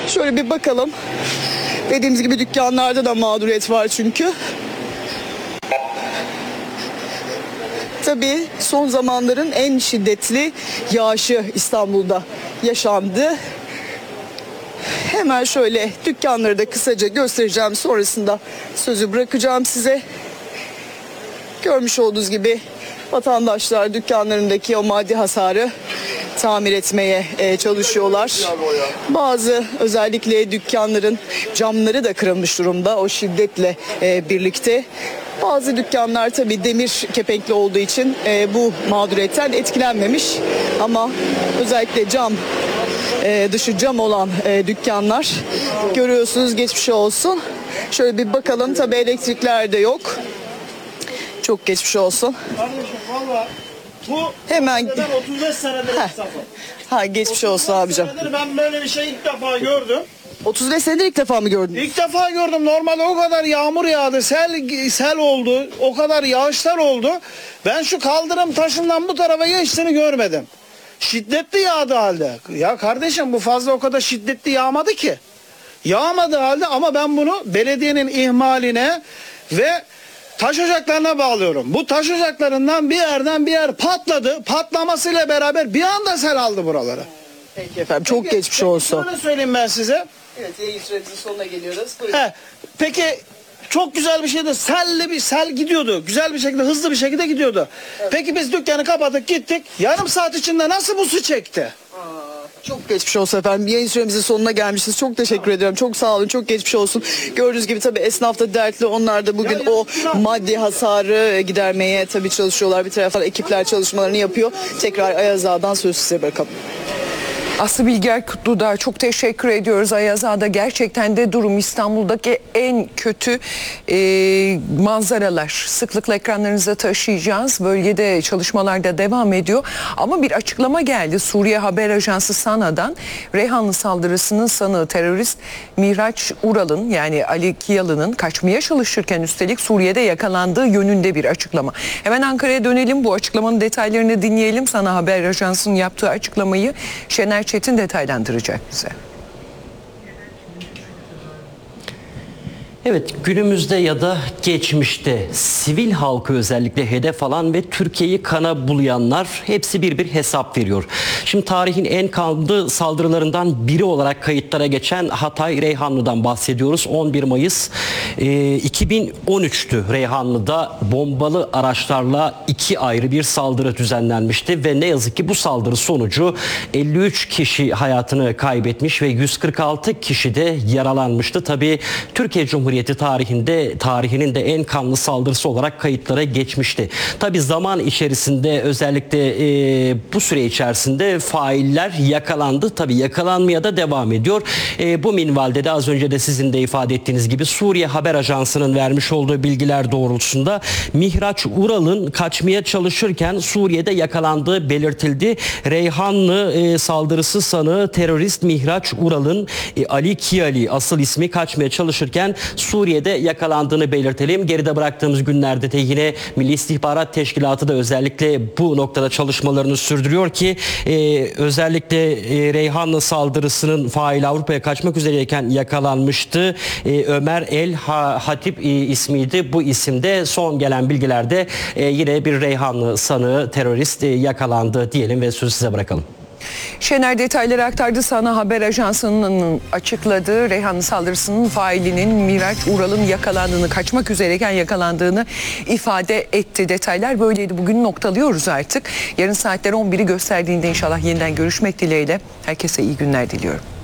Şöyle bir bakalım. Dediğimiz gibi dükkanlarda da mağduriyet var çünkü. Tabii son zamanların en şiddetli yağışı İstanbul'da yaşandı. Hemen şöyle dükkanları da kısaca göstereceğim. Sonrasında sözü bırakacağım size. Görmüş olduğunuz gibi vatandaşlar dükkanlarındaki o maddi hasarı tamir etmeye çalışıyorlar. Bazı özellikle dükkanların camları da kırılmış durumda o şiddetle birlikte. Bazı dükkanlar tabii demir kepenkli olduğu için bu mağduriyetten etkilenmemiş. Ama özellikle dışı cam olan dükkanlar görüyorsunuz, geçmiş olsun. Şöyle bir bakalım, tabii elektrikler de yok. Çok geçmiş olsun. Kardeşim valla bu Hemen 35 senedir esnafım. Geçmiş olsun abicim. Ben böyle bir şey ilk defa gördüm. 35 senedir ilk defa mı gördün? İlk defa gördüm. Normalde o kadar yağmur yağdı, sel oldu, o kadar yağışlar oldu. Ben şu kaldırım taşından bu tarafa geçtiğini görmedim. Şiddetli yağdı halde. Ya kardeşim bu fazla o kadar şiddetli yağmadı ki. Yağmadı halde ama ben bunu belediyenin ihmaline ve taş ocaklarına bağlıyorum. Bu taş ocaklarından bir yerden bir yer patladı. Patlamasıyla beraber bir anda sel aldı buraları. Peki efendim, çok geçmiş olsun. Şöyle söyleyeyim ben size. Evet, yayın süremizin sonuna geliyoruz. Peki çok güzel bir şeydi. Sel gidiyordu. Güzel bir şekilde, hızlı bir şekilde gidiyordu. Evet. Peki biz dükkanı kapattık gittik. Yarım saat içinde nasıl bu su çekti? Çok geçmiş olsun efendim. Yayın süremizin sonuna gelmişiz. Çok teşekkür ediyorum. Çok sağ olun. Çok geçmiş olsun. Gördüğünüz gibi tabii esnaf da dertli. Onlar da bugün o maddi hasarı gidermeye tabii çalışıyorlar. Bir taraftan ekipler çalışmalarını yapıyor. Tekrar Ayaz Ağa'dan söz size bırakalım. Aslı Bilger Kutlu'da çok teşekkür ediyoruz. Ayaz Ağa'da gerçekten de durum İstanbul'daki en kötü manzaralar. Sıklıkla ekranlarınıza taşıyacağız. Bölgede çalışmalar da devam ediyor. Ama bir açıklama geldi Suriye Haber Ajansı SANA'dan. Reyhanlı saldırısının sanığı terörist Mihraç Ural'ın, yani Ali Kiyalı'nın kaçmaya çalışırken üstelik Suriye'de yakalandığı yönünde bir açıklama. Hemen Ankara'ya dönelim. Bu açıklamanın detaylarını dinleyelim. SANA Haber Ajansı'nın yaptığı açıklamayı Şener Çetin detaylandıracak bize. Evet, günümüzde ya da geçmişte sivil halkı özellikle hedef alan ve Türkiye'yi kana bulayanlar hepsi bir hesap veriyor. Şimdi tarihin en kanlı saldırılarından biri olarak kayıtlara geçen Hatay Reyhanlı'dan bahsediyoruz. 11 Mayıs 2013'tü. Reyhanlı'da bombalı araçlarla 2 ayrı bir saldırı düzenlenmişti ve ne yazık ki bu saldırı sonucu 53 kişi hayatını kaybetmiş ve 146 kişi de yaralanmıştı. Tabii Türkiye Cumhuriyeti tarihinin de en kanlı saldırısı olarak kayıtlara geçmişti. Tabii zaman içerisinde özellikle bu süre içerisinde failler yakalandı. Tabii yakalanmaya da devam ediyor. Bu minvalde de az önce de sizin de ifade ettiğiniz gibi Suriye Haber Ajansı'nın vermiş olduğu bilgiler doğrultusunda Mihraç Ural'ın kaçmaya çalışırken Suriye'de yakalandığı belirtildi. Reyhanlı saldırısı sanığı terörist Mihraç Ural'ın Ali Kiyalı asıl ismi kaçmaya çalışırken Suriye'de yakalandığını belirtelim. Geride bıraktığımız günlerde de yine Milli İstihbarat Teşkilatı da özellikle bu noktada çalışmalarını sürdürüyor ki özellikle Reyhanlı saldırısının faili Avrupa'ya kaçmak üzereyken yakalanmıştı. Ömer El Hatip ismiydi. Bu isimde son gelen bilgilerde yine bir Reyhanlı sanığı terörist yakalandı diyelim ve sözü size bırakalım. Şener detayları aktardı. SANA Haber Ajansı'nın açıkladığı Reyhanlı saldırısının failinin Mihraç Ural'ın yakalandığını, kaçmak üzereyken yakalandığını ifade etti. Detaylar böyleydi. Bugün noktalıyoruz artık. Yarın saatler 11'i gösterdiğinde inşallah yeniden görüşmek dileğiyle. Herkese iyi günler diliyorum.